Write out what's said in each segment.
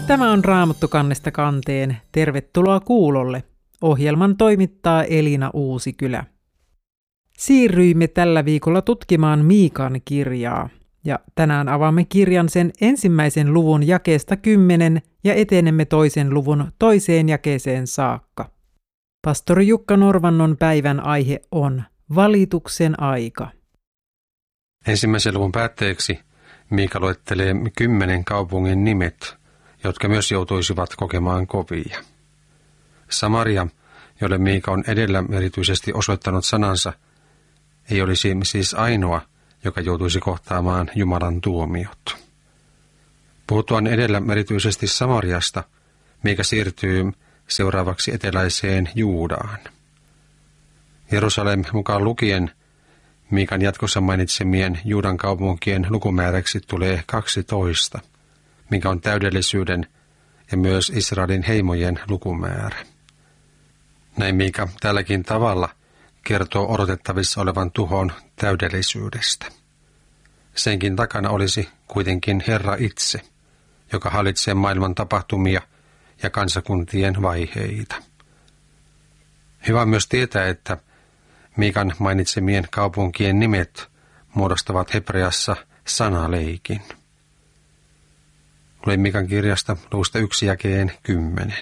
Tämä on Raamattu kannesta kanteen. Tervetuloa kuulolle. Ohjelman toimittaa Elina Uusikylä. Siirryimme tällä viikolla tutkimaan Miikan kirjaa. Ja tänään avaamme kirjan sen ensimmäisen luvun jakeesta 10 ja etenemme toisen luvun toiseen jakeeseen saakka. Pastori Jukka Norvannon päivän aihe on valituksen aika. Ensimmäisen luvun päätteeksi Miika luettelee 10 kaupungin nimet, jotka myös joutuisivat kokemaan kovia. Samaria, jolle Miika on edellä erityisesti osoittanut sanansa, ei olisi siis ainoa, joka joutuisi kohtaamaan Jumalan tuomiot. Puhuttuaan edellä erityisesti Samariasta, Miika siirtyy seuraavaksi eteläiseen Juudaan. Jerusalem mukaan lukien Miikan jatkossa mainitsemien Juudan kaupunkien lukumääräksi tulee 12, mikä on täydellisyyden ja myös Israelin heimojen lukumäärä. Näin Miika tälläkin tavalla kertoo odotettavissa olevan tuhon täydellisyydestä. Senkin takana olisi kuitenkin Herra itse, joka hallitsee maailman tapahtumia ja kansakuntien vaiheita. Hyvä on myös tietää, että Miikan mainitsemien kaupunkien nimet muodostavat hebreassa sanaleikin. Luen Miikan kirjasta luvusta 1 jakeen 10.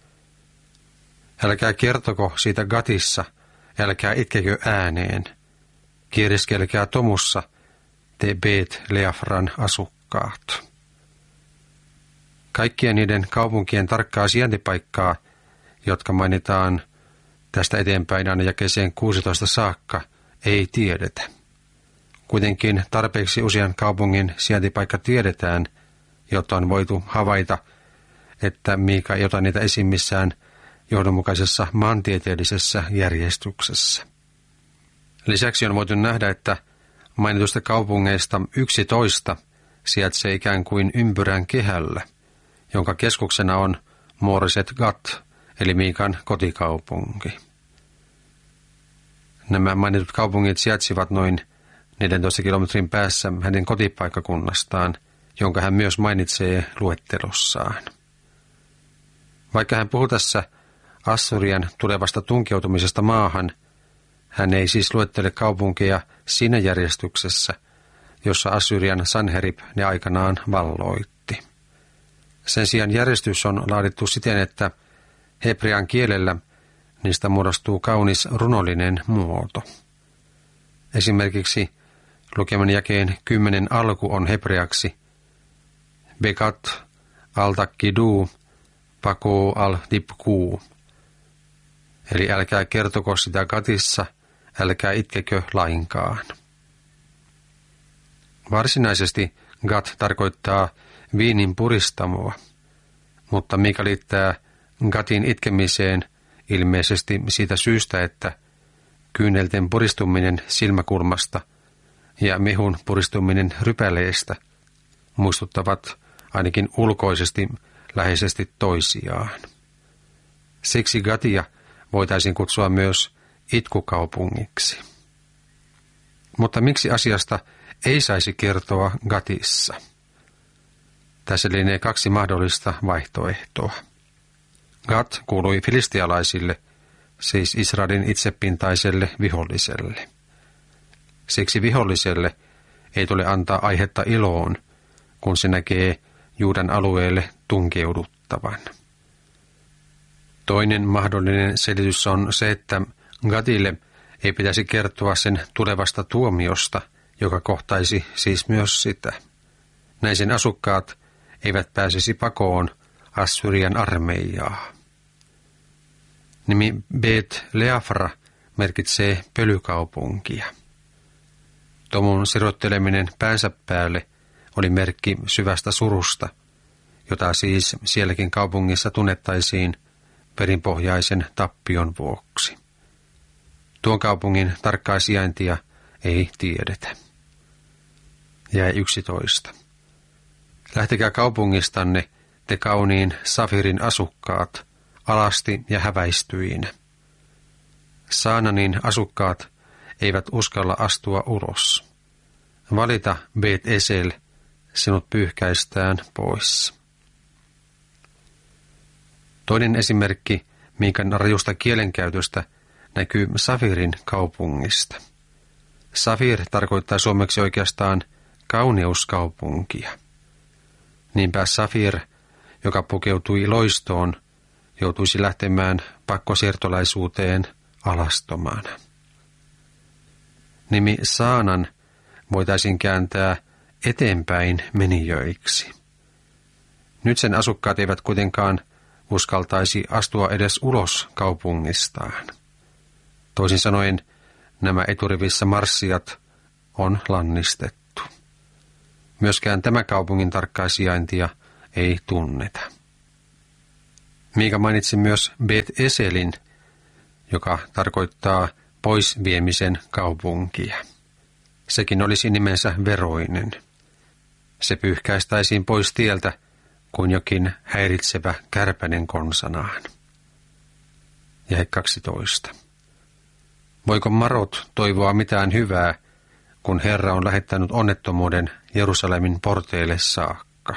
Älkää kertoko siitä Gatissa, älkää itkekö ääneen. Kieriskelkää Tomussa, te Bet-Leafran asukkaat. Kaikkien niiden kaupunkien tarkkaa sijaintipaikkaa, jotka mainitaan tästä eteenpäin aina jakeeseen 16 saakka, ei tiedetä. Kuitenkin tarpeeksi usean kaupungin sijaintipaikka tiedetään, jotta on voitu havaita, että Miika ei ota niitä esiin missään johdonmukaisessa maantieteellisessä järjestyksessä. Lisäksi on voitu nähdä, että mainituista kaupungeista 11 sijaitsee ikään kuin ympyrän kehällä, jonka keskuksena on Moreset Gat, eli Miikan kotikaupunki. Nämä mainitut kaupungit sijaitsivat noin 14 kilometrin päässä hänen kotipaikkakunnastaan, jonka hän myös mainitsee luettelossaan. Vaikka hän puhuu tässä Assyrian tulevasta tunkeutumisesta maahan, hän ei siis luettele kaupunkeja siinä järjestyksessä, jossa Assyrian Sanherib ne aikanaan valloitti. Sen sijaan järjestys on laadittu siten, että hebrean kielellä niistä muodostuu kaunis runollinen muoto. Esimerkiksi lukeman jakeen 10 alku on hebreaksi Bekat al-Takkidu Pako al-Dibku. Eli älkää kertoko sitä Gatissa, älkää itkekö lainkaan. Varsinaisesti Gat tarkoittaa viinin puristamoa, mutta Miika liittää Gatin itkemiseen ilmeisesti siitä syystä, että kyynelten puristuminen silmäkulmasta ja mehun puristuminen rypäleestä muistuttavat ainakin ulkoisesti läheisesti toisiaan. Siksi Gatia voitaisiin kutsua myös itkukaupungiksi. Mutta miksi asiasta ei saisi kertoa Gatissa? Tässä lienee 2 mahdollista vaihtoehtoa. Gat kuului filistialaisille, siis Israelin itsepintaiselle viholliselle. Siksi viholliselle ei tule antaa aihetta iloon, kun se näkee Juudan alueelle tunkeuduttavan. Toinen mahdollinen selitys on se, että Gatille ei pitäisi kertoa sen tulevasta tuomiosta, joka kohtaisi siis myös sitä. Näin sen asukkaat eivät pääsisi pakoon Assyrian armeijaa. Nimi Bet-Leafra merkitsee pölykaupunkia. Tomun sirotteleminen päänsä päälle oli merkki syvästä surusta, jota siis sielläkin kaupungissa tunnettaisiin perinpohjaisen tappion vuoksi. Tuon kaupungin tarkkaa sijaintia ei tiedetä. Jäi 11. Lähtekää kaupungistanne, te kauniin Safirin asukkaat, alasti ja häväistyinä. Saananin asukkaat eivät uskalla astua ulos. Valita Bet Esel, sinut pyyhkäistään pois. Toinen esimerkki Miikan rajusta kielenkäytöstä näkyy Safirin kaupungista. Safir tarkoittaa suomeksi oikeastaan kauneuskaupunkia. Niinpä Safir, joka pukeutui loistoon, joutuisi lähtemään pakkosiirtolaisuuteen alastomana. Nimi Saanan voitaisiin kääntää eteenpäin menijöiksi. Nyt sen asukkaat eivät kuitenkaan uskaltaisi astua edes ulos kaupungistaan. Toisin sanoen nämä eturivissä marssijat on lannistettu. Myöskään tämä kaupungin tarkkaa sijaintia ei tunneta. Miika mainitsi myös Bet Eselin, joka tarkoittaa poisviemisen kaupunkia. Sekin olisi nimensä veroinen. Se pyyhkäistäisiin pois tieltä kuin jokin häiritsevä kärpänen konsanaan. Jae 12. Voiko Marot toivoa mitään hyvää, kun Herra on lähettänyt onnettomuuden Jerusalemin porteille saakka?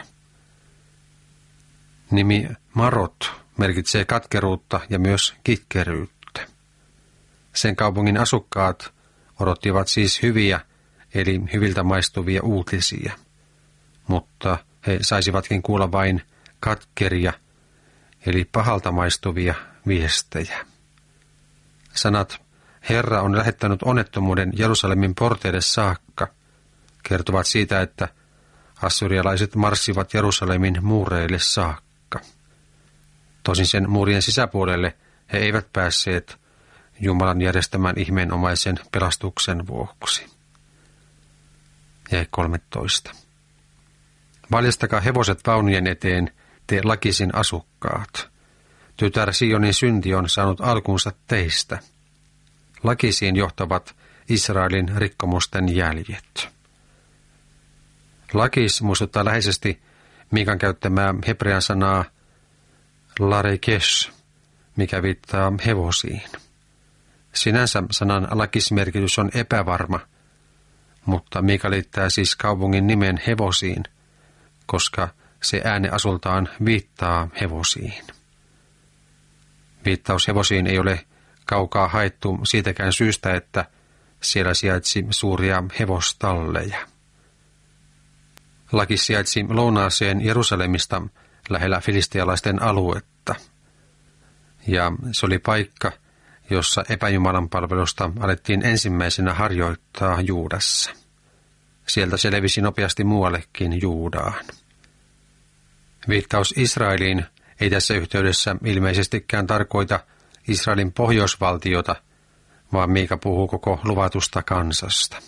Nimi Marot merkitsee katkeruutta ja myös kitkeryyttä. Sen kaupungin asukkaat odottivat siis hyviä, eli hyviltä maistuvia uutisia, mutta he saisivatkin kuulla vain katkeria, eli pahalta maistuvia viestejä. Sanat Herra on lähettänyt onnettomuuden Jerusalemin porteille saakka kertovat siitä, että assyrialaiset marssivat Jerusalemin muureille saakka. Tosin sen muurien sisäpuolelle he eivät päässeet Jumalan järjestämän ihmeenomaisen pelastuksen vuoksi. Jae 13. Valjastakaa hevoset vaunujen eteen, te Lakisin asukkaat. Tytär Sionin synti on saanut alkunsa teistä. Lakisiin johtavat Israelin rikkomusten jäljet. Lakis muistuttaa läheisesti Miikan käyttämää hebrean sanaa larekesh, mikä viittaa hevosiin. Sinänsä sanan lakismerkitys on epävarma, mutta Miika liittää siis kaupungin nimen hevosiin, koska se ääneasultaan viittaa hevosiin. Viittaus hevosiin ei ole kaukaa haettu siitäkään syystä, että siellä sijaitsi suuria hevostalleja. Lakis sijaitsi lounaaseen Jerusalemista lähellä filistialaisten aluetta, ja se oli paikka, jossa epäjumalan palvelusta alettiin ensimmäisenä harjoittaa Juudassa. Sieltä se levisi nopeasti muuallekin Juudaan. Viittaus Israeliin ei tässä yhteydessä ilmeisestikään tarkoita Israelin pohjoisvaltiota, vaan Miika puhuu koko luvatusta kansasta.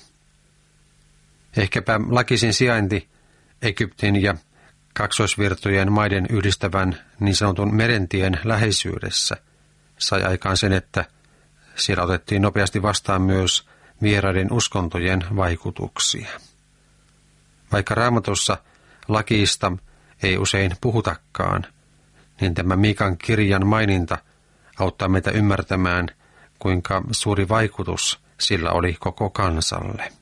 Ehkäpä Lakisin sijainti Egyptin ja kaksoisvirtojen maiden yhdistävän niin sanotun merentien läheisyydessä sai aikaan sen, että siellä otettiin nopeasti vastaan myös vieraiden uskontojen vaikutuksia. Vaikka Raamatussa Lakiista ei usein puhutakaan, niin tämä Miikan kirjan maininta auttaa meitä ymmärtämään, kuinka suuri vaikutus sillä oli koko kansalle.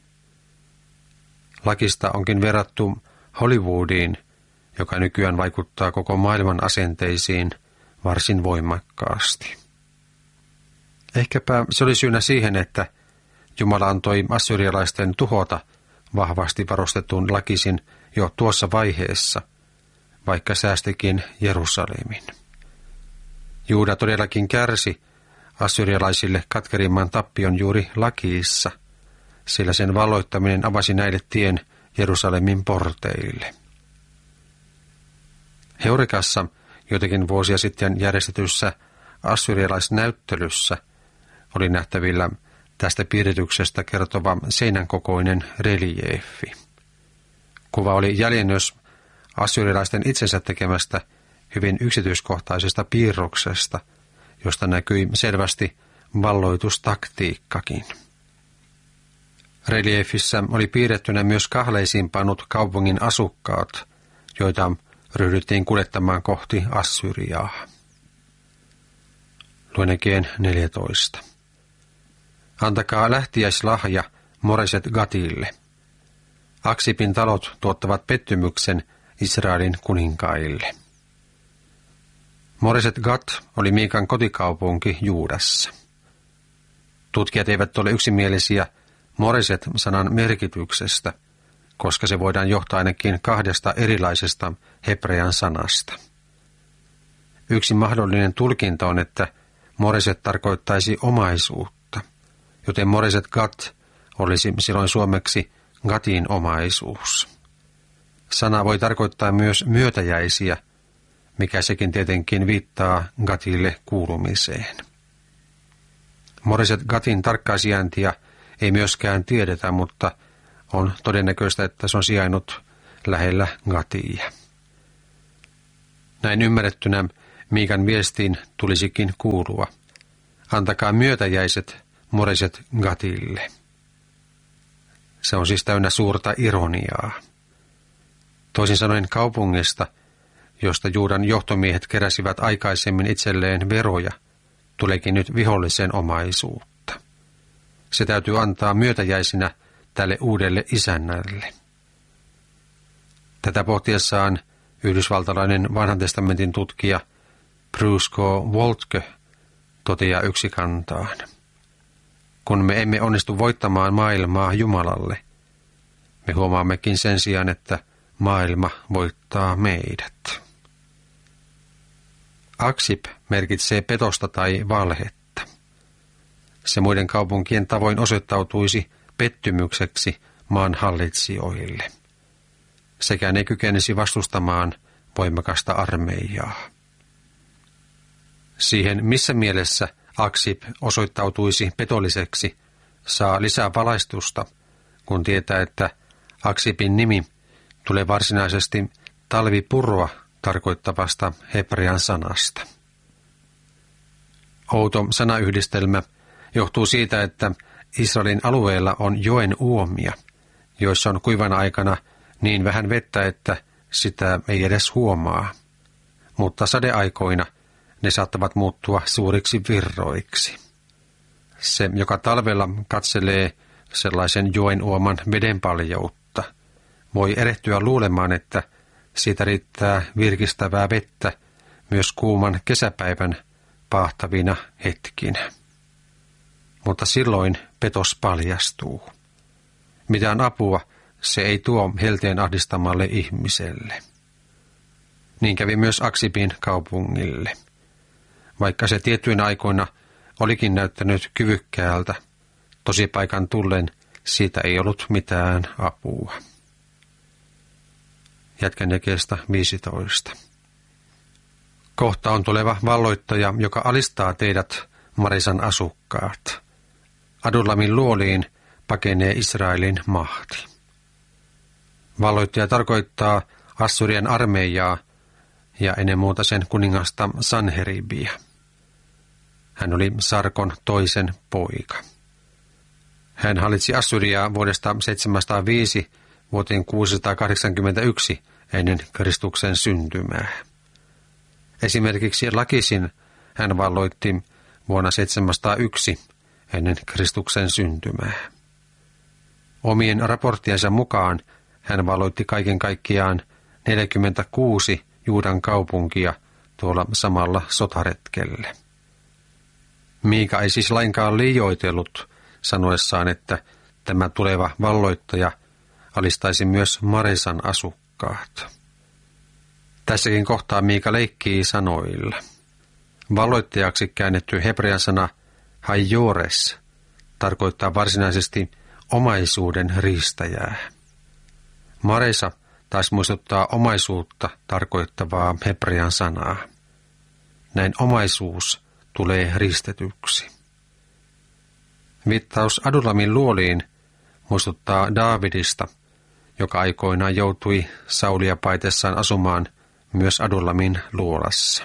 Lakista onkin verrattu Hollywoodiin, joka nykyään vaikuttaa koko maailman asenteisiin varsin voimakkaasti. Ehkäpä se oli syynä siihen, että Jumala antoi assyrialaisten tuhota vahvasti varustetun Lakisin jo tuossa vaiheessa, vaikka säästikin Jerusalemin. Juuda todellakin kärsi assyrialaisille katkerimman tappion juuri Lakiissa, sillä sen valloittaminen avasi näille tien Jerusalemin porteille. Heurekassa joitakin vuosia sitten järjestetyssä assyrialaisnäyttelyssä oli nähtävillä tästä piirityksestä kertova seinän kokoinen reliefi. Kuva oli jäljennös assyrialaisten itsensä tekemästä hyvin yksityiskohtaisesta piirroksesta, josta näkyi selvästi valloitustaktiikkakin. Reliefissä oli piirrettynä myös kahleisiin pannut kaupungin asukkaat, joita ryhdyttiin kuljettamaan kohti Assyriaa. Luen Ekeen 14. Antakaa lähtiäislahja Moreset Gatille. Aksipin talot tuottavat pettymyksen Israelin kuninkaille. Moreset Gat oli Miikan kotikaupunki Juudassa. Tutkijat eivät ole yksimielisiä Moreset-sanan merkityksestä, koska se voidaan johtaa ainakin 2 erilaisesta hebrean sanasta. Yksi mahdollinen tulkinta on, että Moreset tarkoittaisi omaisuutta, joten Moreset Gat olisi silloin suomeksi Gatin omaisuus. Sana voi tarkoittaa myös myötäjäisiä, mikä sekin tietenkin viittaa Gatille kuulumiseen. Moreset Gatin tarkkaa sijaintia ei myöskään tiedetä, mutta on todennäköistä, että se on sijainnut lähellä Gatia. Näin ymmärrettynä Miikan viestiin tulisikin kuulua: antakaa myötäjäiset Moreset Gatille. Se on siis täynnä suurta ironiaa. Toisin sanoen kaupungista, josta Juudan johtomiehet keräsivät aikaisemmin itselleen veroja, tuleekin nyt vihollisen omaisuutta. Se täytyy antaa myötäjäisinä tälle uudelle isännälle. Tätä pohtiessaan yhdysvaltalainen vanhan testamentin tutkija Bruce Waltke toteaa yksikantaan: kun me emme onnistu voittamaan maailmaa Jumalalle, me huomaammekin sen sijaan, että maailma voittaa meidät. Aksip merkitsee petosta tai valhetta. Se muiden kaupunkien tavoin osoittautuisi pettymykseksi maan hallitsijoille. Sekään ei kykenisi vastustamaan voimakasta armeijaa. Siihen, missä mielessä Aksip osoittautuisi petolliseksi, saa lisää valaistusta, kun tietää, että Aksipin nimi tulee varsinaisesti talvipurua tarkoittavasta hebrean sanasta. Outo sanayhdistelmä johtuu siitä, että Israelin alueella on joen uomia, joissa on kuivana aikana niin vähän vettä, että sitä ei edes huomaa. Mutta sadeaikoina ne saattavat muuttua suuriksi virroiksi. Se, joka talvella katselee sellaisen joen uoman vedenpaljoutta, voi erehtyä luulemaan, että siitä riittää virkistävää vettä myös kuuman kesäpäivän paahtavina hetkinä. Mutta silloin petos paljastuu. Mitään apua se ei tuo helteen ahdistamalle ihmiselle. Niin kävi myös Aksipin kaupungille. Vaikka se tiettyinä aikoina olikin näyttänyt kyvykkäältä, tosipaikan tullen siitä ei ollut mitään apua. Jatkan jakeesta 15. Kohta on tuleva valloittaja, joka alistaa teidät, Marisan asukkaat. Adullamin luoliin pakenee Israelin mahti. Valloittaja tarkoittaa Assurian armeijaa ja ennen muuta sen kuningasta Sanheribia. Hän oli Sarkon toisen poika. Hän hallitsi Assuriaa vuodesta 705 vuoteen 681 ennen Kristuksen syntymää. Esimerkiksi Lakisin hän valloitti vuonna 701 ennen Kristuksen syntymää. Omien raporttiensa mukaan hän valloitti kaiken kaikkiaan 46 Juudan kaupunkia tuolla samalla sotaretkelle. Miika ei siis lainkaan liioitellut sanoessaan, että tämä tuleva valloittaja alistaisi myös Maresan asukkaat. Tässäkin kohtaa Miika leikkii sanoilla. Valloittajaksi käännetty hebrean sana hajores tarkoittaa varsinaisesti omaisuuden riistäjää. Maresa taas muistuttaa omaisuutta tarkoittavaa hebrean sanaa. Näin omaisuus tulee riistetyksi. Viittaus Adulamin luoliin muistuttaa Daavidista, joka aikoinaan joutui Saulia paitessaan asumaan myös Adulamin luolassa.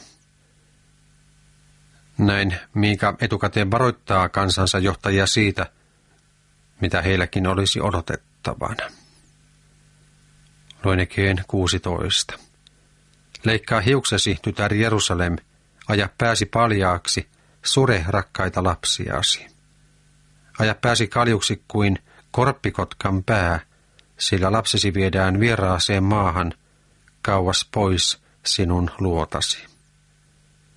Näin Miika etukäteen varoittaa kansansa johtajia siitä, mitä heilläkin olisi odotettavana. Luen jakeen 16. Leikkaa hiuksesi, tytär Jerusalem, aja pääsi paljaaksi, sure rakkaita lapsiasi. Aja pääsi kaljuksi kuin korppikotkan pää, sillä lapsesi viedään vieraaseen maahan, kauas pois sinun luotasi.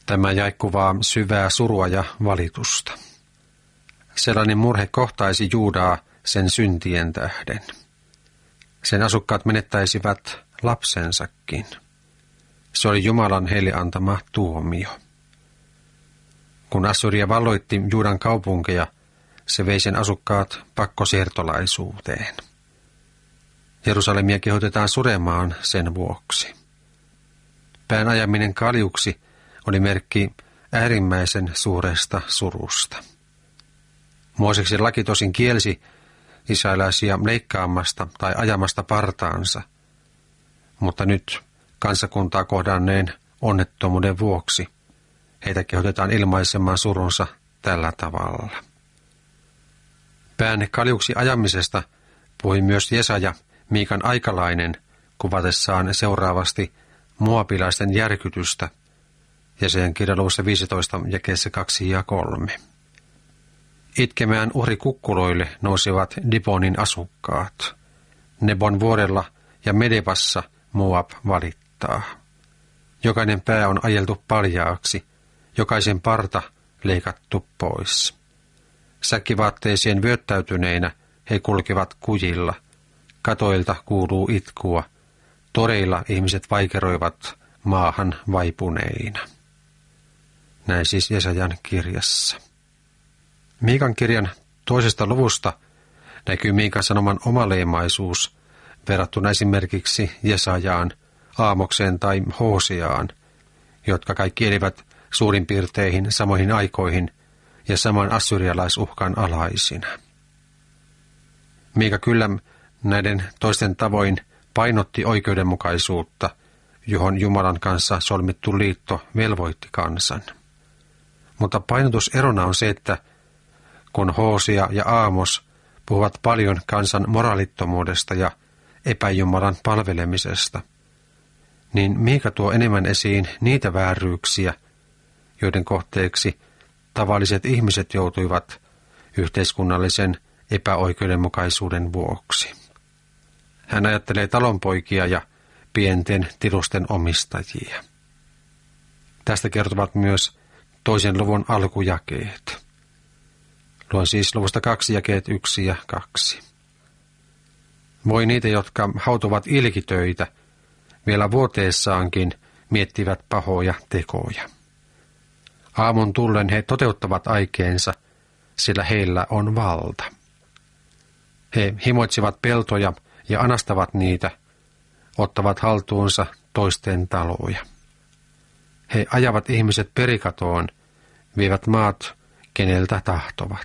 Tämä jae kuvaa syvää surua ja valitusta. Sellainen murhe kohtaisi Juudaa sen syntien tähden. Sen asukkaat menettäisivät lapsensakin. Se oli Jumalan heille antama tuomio. Kun Assyria valloitti Juudan kaupunkeja, se vei sen asukkaat pakkosiirtolaisuuteen. Jerusalemia kehotetaan suremaan sen vuoksi. Pään ajaminen kaljuksi oli merkki äärimmäisen suuresta surusta. Mooseksen laki tosin kielsi israelaisia leikkaamasta tai ajamasta partaansa, mutta nyt kansakuntaa kohdanneen onnettomuuden vuoksi heitä kehotetaan ilmaisemaan surunsa tällä tavalla. Pään kaljuksi ajamisesta puhui myös Jesaja, Miikan aikalainen, kuvatessaan seuraavasti moabilaisten järkytystä, Jesajan kirja luvussa 15 jakeessa 2 ja 3. Itkemään uhrikukkuloille nousivat Dibonin asukkaat. Nebon vuorella ja Medevassa Moab valittaa. Jokainen pää on ajeltu paljaaksi, jokaisen parta leikattu pois. Säkkivaatteeseen vyöttäytyneinä he kulkevat kujilla. Katoilta kuuluu itkua. Toreilla ihmiset vaikeroivat maahan vaipuneina. Näin siis Jesajan kirjassa. Miikan kirjan 2. luvusta näkyy Miikan sanoman omaleimaisuus verrattuna esimerkiksi Jesajaan, Aamokseen tai Hoseaan, jotka kaikki elivät suurin piirteihin samoihin aikoihin ja saman assyrialaisuhkan alaisina. Miika kyllä näiden toisten tavoin painotti oikeudenmukaisuutta, johon Jumalan kanssa solmittu liitto velvoitti kansan. Mutta painotuserona on se, että kun Hosea ja Aamos puhuvat paljon kansan moraalittomuudesta ja epäjumalan palvelemisesta, niin Miika tuo enemmän esiin niitä vääryyksiä, joiden kohteeksi tavalliset ihmiset joutuivat yhteiskunnallisen epäoikeudenmukaisuuden vuoksi. Hän ajattelee talonpoikia ja pienten tilusten omistajia. Tästä kertovat myös 2. luvun alkujakeet. Luen siis luvusta 2 jakeet 1 ja 2. Voi niitä, jotka hautuvat ilkitöitä, vielä vuoteessaankin miettivät pahoja tekoja. Aamun tullen he toteuttavat aikeensa, sillä heillä on valta. He himoitsevat peltoja ja anastavat niitä, ottavat haltuunsa toisten taloja. He ajavat ihmiset perikatoon, vievät maat, keneltä tahtovat.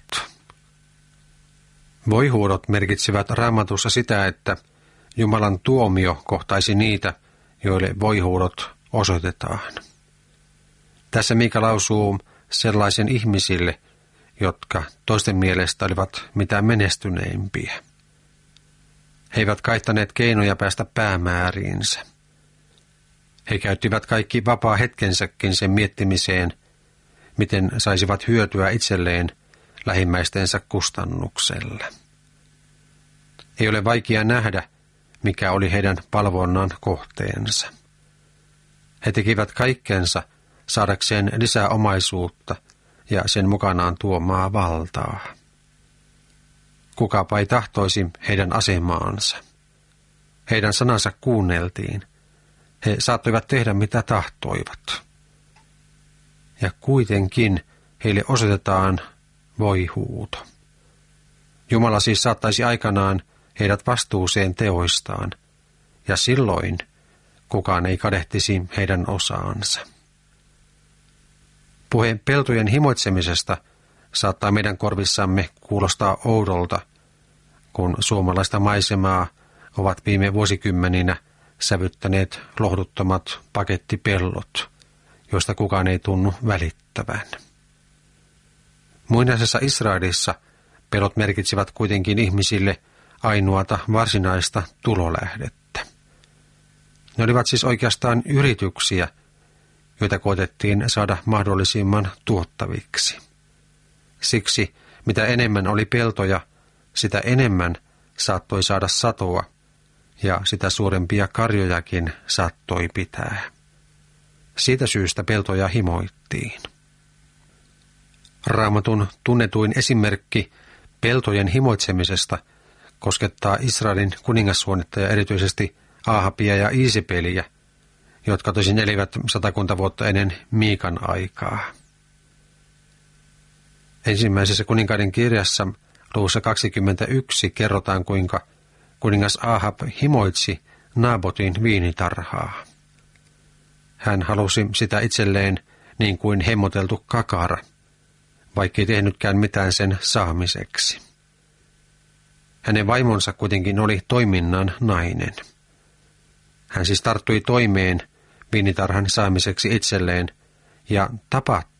Voihuudot merkitsivät Raamatussa sitä, että Jumalan tuomio kohtaisi niitä, joille voihuudot osoitetaan. Tässä Miika lausuu sellaisen ihmisille, jotka toisten mielestä olivat mitä menestyneimpiä. He eivät kaittaneet keinoja päästä päämääriinsä. He käyttivät kaikki vapaa hetkensäkin sen miettimiseen, miten saisivat hyötyä itselleen lähimmäistensä kustannuksella. Ei ole vaikea nähdä, mikä oli heidän palvonnan kohteensa. He tekivät kaikkensa saadakseen lisää omaisuutta ja sen mukanaan tuomaa valtaa. Kukapa ei tahtoisi heidän asemaansa. Heidän sanansa kuunneltiin. He saattoivat tehdä mitä tahtoivat. Ja kuitenkin heille osoitetaan voihuuto. Jumala siis saattaisi aikanaan heidät vastuuseen teoistaan, ja silloin kukaan ei kadehtisi heidän osaansa. Puhe peltojen himoitsemisesta saattaa meidän korvissamme kuulostaa oudolta, kun suomalaista maisemaa ovat viime vuosikymmeninä sävyttäneet lohduttomat pakettipellot, joista kukaan ei tunnu välittävän. Muinaisessa Israelissa pellot merkitsivät kuitenkin ihmisille ainoata varsinaista tulolähdettä. Ne olivat siis oikeastaan yrityksiä, joita koetettiin saada mahdollisimman tuottaviksi. Siksi, mitä enemmän oli peltoja, sitä enemmän saattoi saada satoa, ja sitä suurempia karjojakin saattoi pitää. Siitä syystä peltoja himoittiin. Raamatun tunnetuin esimerkki peltojen himoitsemisesta koskettaa Israelin kuningassuonetta ja erityisesti Aahabia ja Iisipeliä, jotka tosin elivät 100 vuotta ennen Miikan aikaa. Ensimmäisessä kuninkaiden kirjassa luvussa 21 kerrotaan, kuinka kuningas Aahab himoitsi Naabotin viinitarhaa. Hän halusi sitä itselleen niin kuin hemmoteltu kakara, vaikkei tehnytkään mitään sen saamiseksi. Hänen vaimonsa kuitenkin oli toiminnan nainen. Hän siis tarttui toimeen viinitarhan saamiseksi itselleen ja tapa